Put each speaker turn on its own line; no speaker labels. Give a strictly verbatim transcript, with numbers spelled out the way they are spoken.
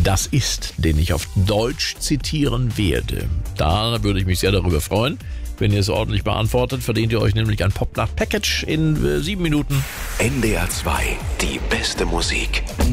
das ist, den ich auf Deutsch zitieren werde? Da würde ich mich sehr darüber freuen. Wenn ihr es ordentlich beantwortet, verdient ihr euch nämlich ein Popnacht-Package in äh, sieben Minuten.
N D R zwei, die beste Musik.